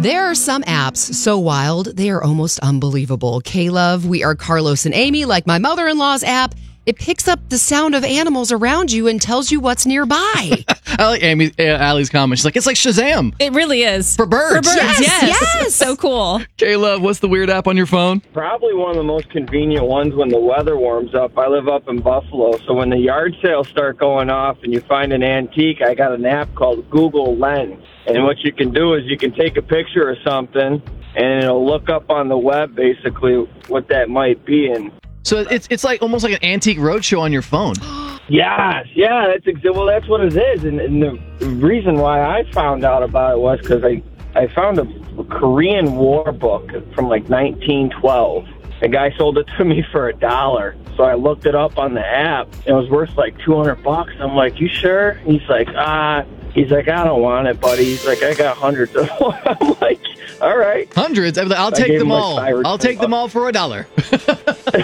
There are some apps so wild, they are almost unbelievable. K-Love, We Are Carlos and Amy, like my mother-in-law's app. It picks up the sound of animals around you and tells you what's nearby. I like Allie's comment. She's like, it's like Shazam. It really is. For birds. Yes. So cool. K-Love, what's the weird app on your phone? Probably one of the most convenient ones when the weather warms up. I live up in Buffalo, so when the yard sales start going off and you find an antique, I got an app called Google Lens. And what you can do is you can take a picture of something, and it'll look up on the web basically what that might be. And so it's like almost like an antique roadshow on your phone. Yes, yeah, that's what it is. And the reason why I found out about it was because I found a Korean War book from like 1912. The guy sold it to me for $1. So I looked it up on the app. It was worth like $200. I'm like, you sure? He's like, I don't want it, buddy. He's like, I got hundreds of them. I'm like, all right. Hundreds? I'll take them all. I'll take them all for $1.